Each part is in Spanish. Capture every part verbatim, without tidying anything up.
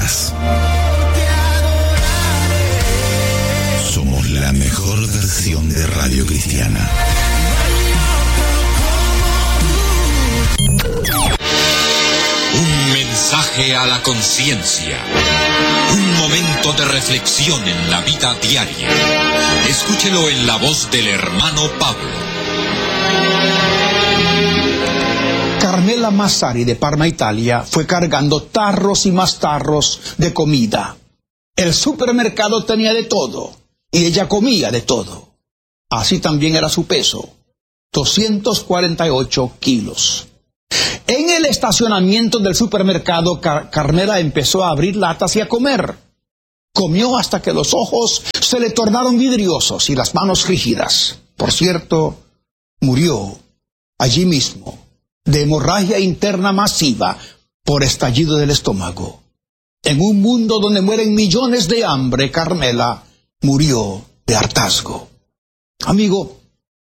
escuchas. Somos la mejor versión de Radio Cristiana. Un mensaje a la conciencia. Un momento de reflexión en la vida diaria. Escúchelo en la voz del hermano Pablo. Carmela Massari de Parma, Italia, fue cargando tarros y más tarros de comida. El supermercado tenía de todo y ella comía de todo. Así también era su peso, doscientos cuarenta y ocho kilos. En el estacionamiento del supermercado, Car- Carmela empezó a abrir latas y a comer. Comió hasta que los ojos se le tornaron vidriosos y las manos rígidas. Por cierto, murió allí mismo de hemorragia interna masiva por estallido del estómago. En un mundo donde mueren millones de hambre, Carmela murió de hartazgo. Amigo,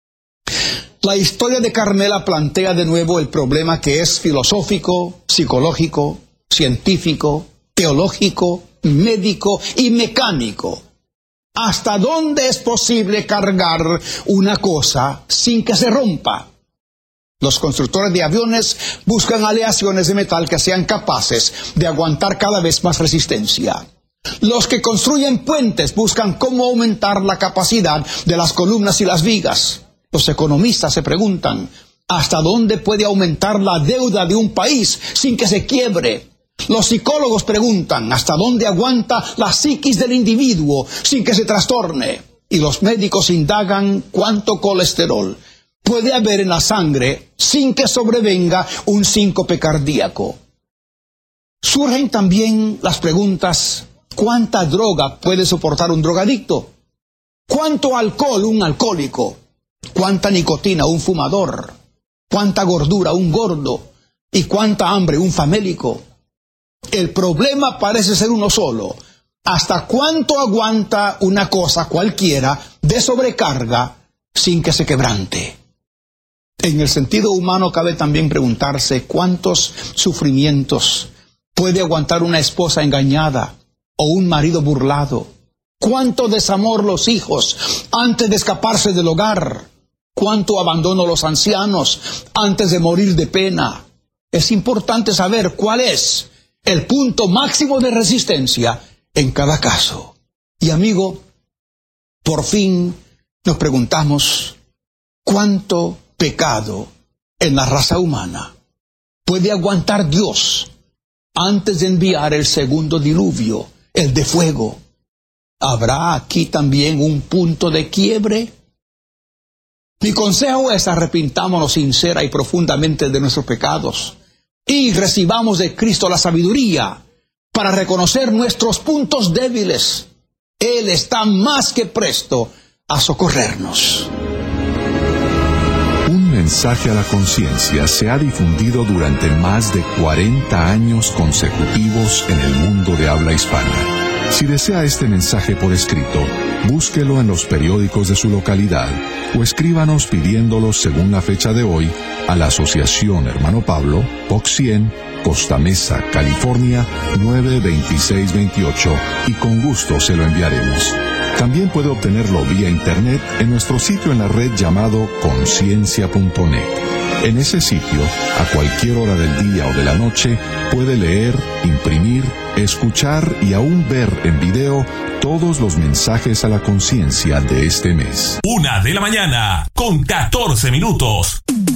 la historia de Carmela plantea de nuevo el problema que es filosófico, psicológico, científico, teológico, médico y mecánico. ¿Hasta dónde es posible cargar una cosa sin que se rompa? Los constructores de aviones buscan aleaciones de metal que sean capaces de aguantar cada vez más resistencia. Los que construyen puentes buscan cómo aumentar la capacidad de las columnas y las vigas. Los economistas se preguntan, ¿hasta dónde puede aumentar la deuda de un país sin que se quiebre? Los psicólogos preguntan, ¿hasta dónde aguanta la psiquis del individuo sin que se trastorne? Y los médicos indagan cuánto colesterol puede haber en la sangre sin que sobrevenga un síncope cardíaco. Surgen también las preguntas, ¿cuánta droga puede soportar un drogadicto? ¿Cuánto alcohol un alcohólico? ¿Cuánta nicotina un fumador? ¿Cuánta gordura un gordo? ¿Y cuánta hambre un famélico? El problema parece ser uno solo. ¿Hasta cuánto aguanta una cosa cualquiera de sobrecarga sin que se quebrante? En el sentido humano cabe también preguntarse cuántos sufrimientos puede aguantar una esposa engañada o un marido burlado. Cuánto desamor los hijos antes de escaparse del hogar. Cuánto abandono los ancianos antes de morir de pena. Es importante saber cuál es el punto máximo de resistencia en cada caso. Y amigo, por fin nos preguntamos, ¿cuánto pecado en la raza humana puede aguantar Dios antes de enviar el segundo diluvio, el de fuego? ¿Habrá aquí también un punto de quiebre? Mi consejo es arrepintámonos sincera y profundamente de nuestros pecados y recibamos de Cristo la sabiduría para reconocer nuestros puntos débiles. Él está más que presto a socorrernos. Un mensaje a la conciencia se ha difundido durante más de cuarenta años consecutivos en el mundo de habla hispana. Si desea este mensaje por escrito, búsquelo en los periódicos de su localidad o escríbanos pidiéndolo según la fecha de hoy a la Asociación Hermano Pablo, Box cien, Costa Mesa, California, nueve veintiséis veintiocho, y con gusto se lo enviaremos. También puede obtenerlo vía internet en nuestro sitio en la red llamado conciencia punto net. En ese sitio, a cualquier hora del día o de la noche, puede leer, imprimir, escuchar y aún ver en video todos los mensajes a la conciencia de este mes. Una de la mañana, con catorce minutos.